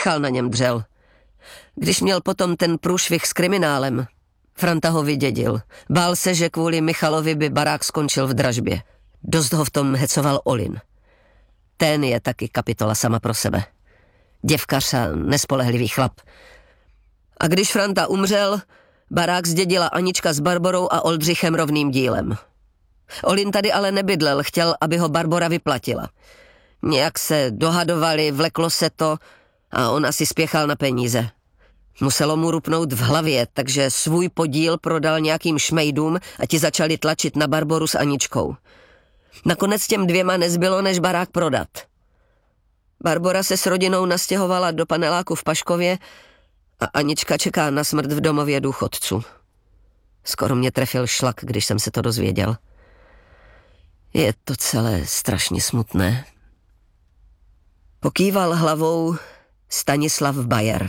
Michal na něm dřel. Když měl potom ten průšvih s kriminálem, Franta ho vydědil. Bál se, že kvůli Michalovi by barák skončil v dražbě. Dost ho v tom hecoval Olin. Ten je taky kapitola sama pro sebe. Děvkař a nespolehlivý chlap. A když Franta umřel, barák zdědila Anička s Barborou a Oldřichem rovným dílem. Olin tady ale nebydlel, chtěl, aby ho Barbora vyplatila. Nějak se dohadovali, vleklo se to a on asi spěchal na peníze. Muselo mu rupnout v hlavě, takže svůj podíl prodal nějakým šmejdům a ti začali tlačit na Barboru s Aničkou. Nakonec těm dvěma nezbylo, než barák prodat. Barbora se s rodinou nastěhovala do paneláku v Paškově a Anička čeká na smrt v domově důchodců. Skoro mě trefil šlak, když jsem se to dozvěděl. Je to celé strašně smutné. Pokýval hlavou Stanislav Bayer.